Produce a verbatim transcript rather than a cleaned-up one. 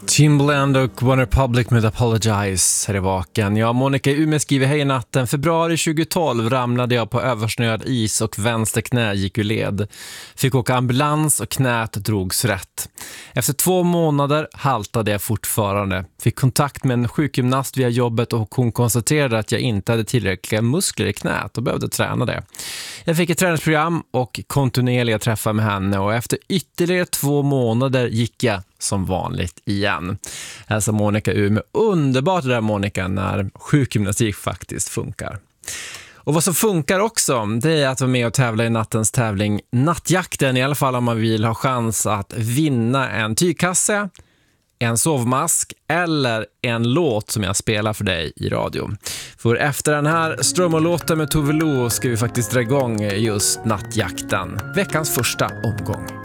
Timbaland och One Republic med Apologize här i Vaken. Ja, Monica i Umeå skriver: hej natten. Februari tjugotolv ramlade jag på översnöad is och vänster knä gick ur led. Fick åka ambulans och knät drogs rätt. Efter två månader haltade jag fortfarande. Fick kontakt med en sjukgymnast via jobbet och hon konstaterade att jag inte hade tillräckliga muskler i knät och behövde träna det. Jag fick ett träningsprogram och kontinuerliga träffar med henne och efter ytterligare två månader gick jag som vanligt igen. Alltså Monica Umeå. Underbart det där, Monica, när sjukgymnastik faktiskt funkar. Och vad som funkar också, det är att vara med och tävla i nattens tävling Nattjakten, i alla fall om man vill ha chans att vinna en tygkasse, en sovmask eller en låt som jag spelar för dig i radio. För efter den här Strömmer-låten med Tove Lo ska vi faktiskt dra igång just Nattjakten, veckans första omgång.